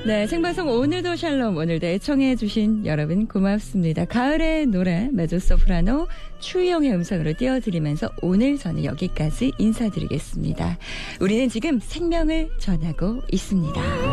네, 생방송 오늘도 샬롬, 오늘도 애청해주신 여러분 고맙습니다. 가을의 노래 메조소프라노 추희영의 음성으로 띄워드리면서 오늘 저는 여기까지 인사드리겠습니다. 우리는 지금 생명을 전하고 있습니다.